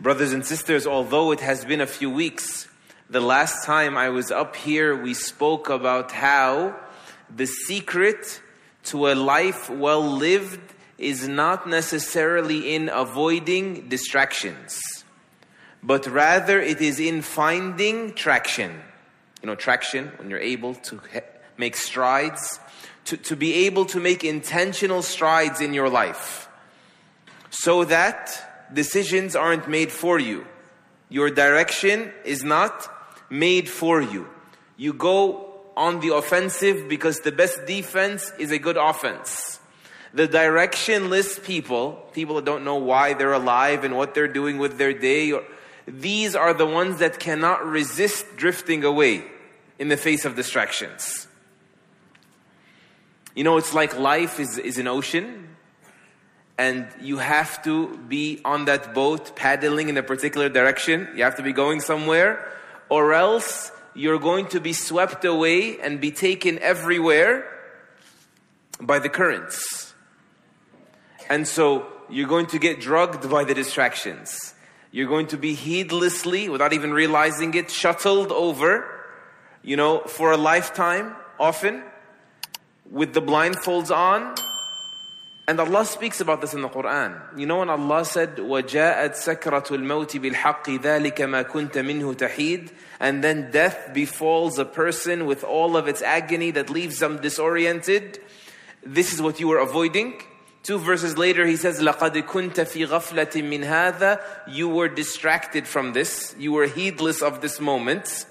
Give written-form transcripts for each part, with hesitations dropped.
Brothers and sisters, although it has been a few weeks, the last time I was up here, we spoke about how the secret to a life well lived is not necessarily in avoiding distractions, but rather it is in finding traction. You know, traction, when you're able to make strides, to be able to make intentional strides in your life, so that decisions aren't made for you. Your direction is not made for you. You go on the offensive because the best defense is a good offense. The directionless people that don't know why they're alive and what they're doing with their day, these are the ones that cannot resist drifting away in the face of distractions. You know, it's like life is an ocean, and you have to be on that boat paddling in a particular direction. You have to be going somewhere, or else you're going to be swept away and be taken everywhere by the currents. And so you're going to get drugged by the distractions. You're going to be heedlessly, without even realizing it, shuttled over, for a lifetime, often, with the blindfolds on. And Allah speaks about this in the Quran. You know when Allah said, وَجَاءَتْ سَكْرَةُ الْمَوْتِ بِالْحَقِّ ذَلِكَ مَا كُنْتَ مِنْهُ تَحِيدٌ, and then death befalls a person with all of its agony that leaves them disoriented. This is what you were avoiding. 2 verses later, He says, لَقَدْ كُنْتَ فِي غَفْلَةٍ مِّنْ هَذَا, you were distracted from this. You were heedless of this moment.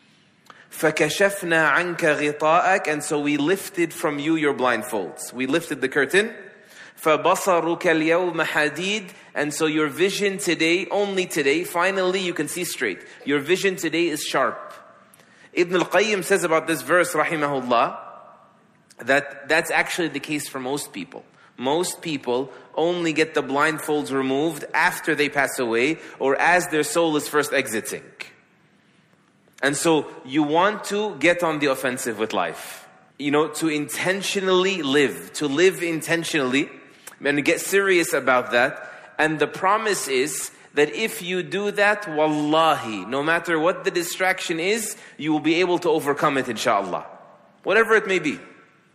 فَكَشَفْنَا عَنْكَ غِطَاءَكَ, and so we lifted from you your blindfolds. We lifted the curtain. فَبَصَرُكَ الْيَوْمَ حَدِيدٌ, and so your vision today, only today, finally you can see straight. Your vision today is sharp. Ibn al-Qayyim says about this verse, rahimahullah, that's actually the case for most people. Most people only get the blindfolds removed after they pass away, or as their soul is first exiting. And so you want to get on the offensive with life. To intentionally live, to live intentionally, and get serious about that. And the promise is that if you do that, wallahi, no matter what the distraction is, you will be able to overcome it, inshaAllah. Whatever it may be.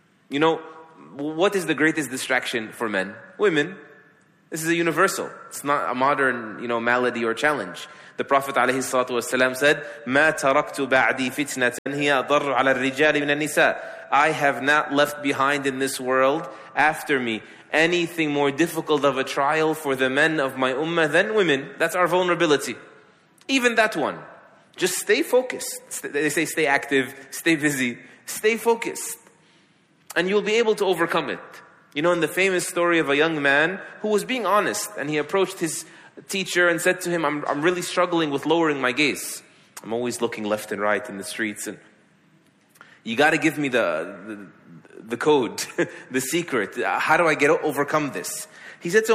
What is the greatest distraction for men? Women. This is a universal. It's not a modern, malady or challenge. The Prophet ﷺ said, مَا تَرَكْتُ بَعْدِي فِتْنَةً هِيَ أَضَرُّ عَلَى الرِّجَالِ مِنَ النِّسَاءِ, I have not left behind in this world, after me, anything more difficult of a trial for the men of my ummah than women. That's our vulnerability. Even that one. Just stay focused. They say stay active, stay busy, stay focused. And you'll be able to overcome it. In the famous story of a young man who was being honest, and he approached his teacher and said to him, I'm really struggling with lowering my gaze. I'm always looking left and right in the streets, and you got to give me the code, the secret. How do I overcome this? He said to